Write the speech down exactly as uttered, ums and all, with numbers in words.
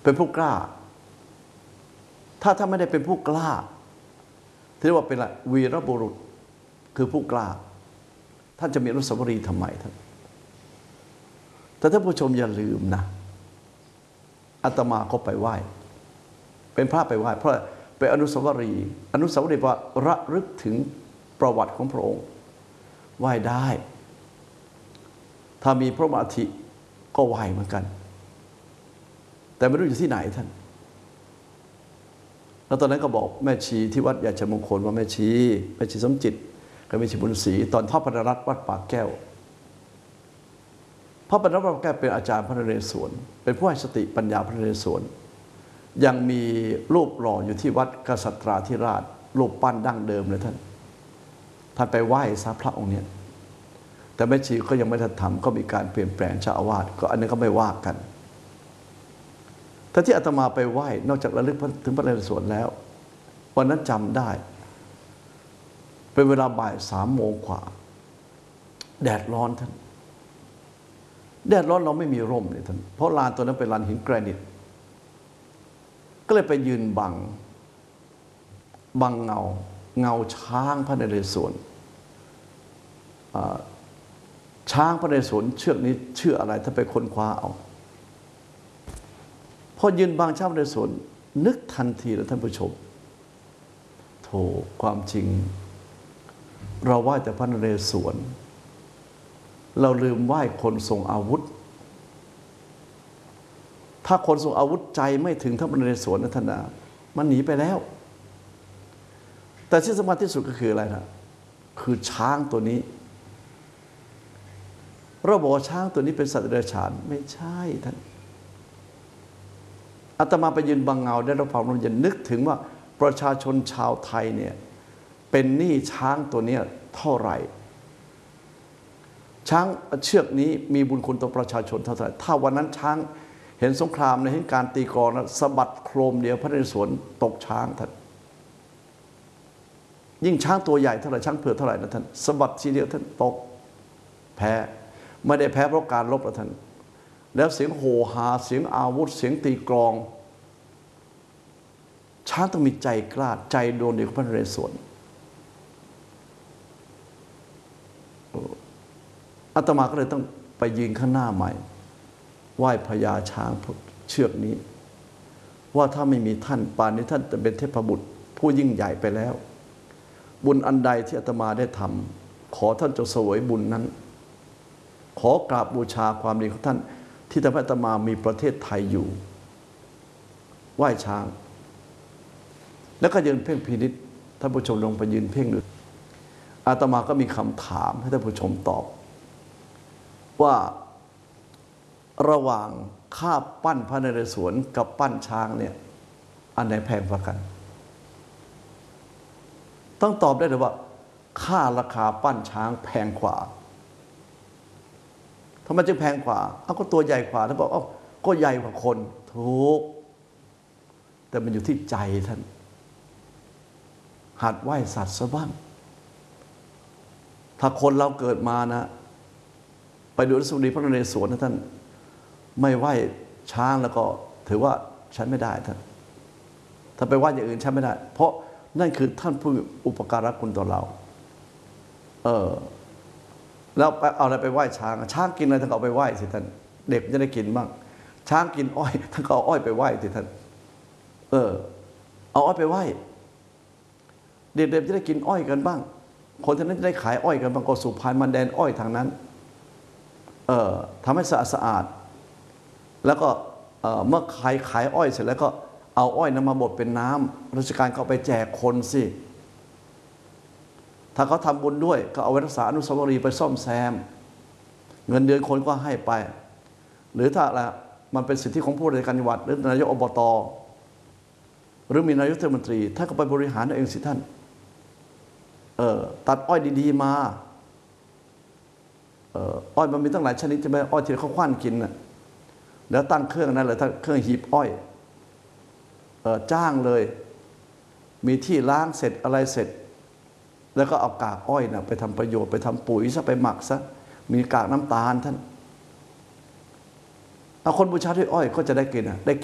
เป็นผู้กล้าถ้าท่านไม่ได้เป็นผู้กล้าที่เรียกว่าเป็นอะไรวีรบุรุษคือผู้กล้าท่านจะมีอนุสาวรีย์ทำไมท่านแต่ท่านผู้ชมอย่าลืมนะอาตมาก็ไปไหว้เป็นพระไปไหว้เพราะเป็นอนุสาวรีย์อนุสาวรีย์ว่าระลึกถึงประวัติของพระองค์ไหว้ได้ถ้ามีพระบรมอัฐิก็ไหว้เหมือนกันแต่ไม่รู้อยู่ที่ไหนท่านแล้วตอนนั้นก็บอกแม่ชีที่วัดยาชมงคลว่าแม่ชีแม่ชีสมจิตกับแม่ชีบุญศรีตอนทอดพระรัตน์วัดปากแก้วพระปฐมวัดปากแก้วเป็นอาจารย์พระนเรศวรเป็นผู้ให้สติปัญญาพระนเรศวรยังมีรูปหล่ออยู่ที่วัดกษัตราธิราชรูปปั้นดั้งเดิมเลยท่านท่านไปไหว้ซะพระองค์เนี่ยแต่แม่ชีก็ยังไม่ทันทำก็มีการเปลี่ยนแปลงเจ้าอาวาสก็อันนี้ก็ไม่ว่ากันแต่ที่อาตมาไปไหว้นอกจากระลึกถึงพระนเรศวรแล้ววันนั้นจำได้เป็นเวลาบ่ายสามโมงกว่าแดดร้อนท่านแดดร้อนเราไม่มีร่มเลยท่านเพราะลานตัวนั้นเป็นลานหินแกรนิตก็เลยไปยืนบังบังเงาเงาช้างพระนเรศวรช้างพระนเรศวรเชือกนี้ชื่ออะไรถ้าไปค้นคว้าเอาพอยืนบังช้างพระนเรศวรนึกทันทีแล้วท่านผู้ชมโธ่ความจริงเราไหว้แต่พระนเรศวรเราลืมไหว้คนทรงอาวุธถ้าคนทรงอาวุธใจไม่ถึงพระนเรศวรนะท่านนะมันหนีไปแล้วแต่ที่สำคัญที่สุดก็คืออะไรนะคือช้างตัวนี้เราบอกว่าช้างตัวนี้เป็นสัตว์เดรัจฉานไม่ใช่ท่านอาตมาไปยืนบังเงาได้รับความร่มเย็นนึกถึงว่าประชาชนชาวไทยเนี่ยเป็นหนี้ช้างตัวนี้เท่าไหร่ช้างเชือกนี้มีบุญคุณต่อประชาชนเท่าไหร่ถ้าวันนั้นช้างเห็นสงครามในเห็นการตีกลองนะสะบัดโครมเดียวพระนเรศวรตกช้างท่านยิ่งช้างตัวใหญ่เท่าไหร่ช้างเผือกเท่าไหร่นะท่านสะบัดทีเดียวท่านตกแพ้ไม่ได้แพ้เพราะการรบนะท่านแล้วเสียงโห่หาเสียงอาวุธเสียงตีกลองช้างต้องมีใจกล้าใจโดนเดียวกับพระนเรศวรอาตมาก็เลยต้องไปยืนข้างหน้าใหม่ไหว้พญาช้างเชือกนี้ว่าถ้าไม่มีท่านป่านนี้ท่านจะเป็นเทพบุตรผู้ยิ่งใหญ่ไปแล้วบุญอันใดที่อาตมาได้ทำขอท่านจงเสวยบุญนั้นขอกราบบูชาความดีของท่านที่ทำให้อาตมามีประเทศไทยอยู่ไหว้ช้างแล้วก็ยืนเพ่งพินิจท่านผู้ชมลงไปยืนเพ่งดูอาตมาก็มีคำถามให้ท่านผู้ชมตอบว่าระหว่างค่าปั้นพระนเรศวรกับปั้นช้างเนี่ยอันไหนแพงกว่ากันต้องตอบได้เลยว่าค่าราคาปั้นช้างแพงกว่าทำไมจึงแพงกว่าเอาก็ตัวใหญ่กว่าท่านบอกอ้าวก็ใหญ่กว่าคนถูกแต่มันอยู่ที่ใจท่านหัดไหว้สัตว์ซะบ้างถ้าคนเราเกิดมานะไปดูอนุสาวรีย์พระนเรศวรนะท่านไม่ไหว้ช้างแล้วก็ถือว่าใช้ไม่ได้ท่านถ้าไปไหว้อย่างอื่นใช้ไม่ได้เพราะนั่นคือท่านผู้อุปการะคุณต่อเราเออแล้วเอาอะไรไปไหว้ช้างช้างกินอะไรท่านก็เอาไปไหว้สิท่านเด็กจะได้กินบ้างช้างกินอ้อยท่านก็เอาอ้อยไปไหว้สิท่านเออเอาอ้อยไปไหว้เด็กๆจะได้กินอ้อยกันบ้างคนท่านนั้นจะได้ขายอ้อยกันบางก็สุพรรณมันแดนอ้อยทางนั้นเอ่อทำให้สะอาดสะอาดแล้วก็เมื่อขายขายอ้อยเสร็จแล้วก็เอาอ้อยนำมาบดเป็นน้ำราชการก็ไปแจกคนสิถ้าเขาทำบุญด้วยก็เอาไว้รักษาอนุสาวรีย์ไปซ่อมแซมเงินเดือนคนก็ให้ไปหรือถ้าอะไรมันเป็นสิทธิของผู้ราชการจังหวัดหรือนายกอบต.หรือมีนายกเทศมนตรีท่านก็ไปบริหารเองสิท่านเออตัดอ้อยดีๆมาเอออ้อยมันมีตั้งหลายชนิดใช่ไหมอ้อยที่เขาคว้านกินน่ะแล้วตั้งเครื่องนั้นเลยตั้งเครื่องหีบอ้อยเออจ้างเลยมีที่ล้างเสร็จอะไรเสร็จแล้วก็เอากากอ้อยน่ะไปทำประโยชน์ไปทำปุ๋ยซะไปหมักซะมีกากน้ำตาลท่านเอาคนบูชาด้วยอ้อยก็จะได้กินอ่ะได้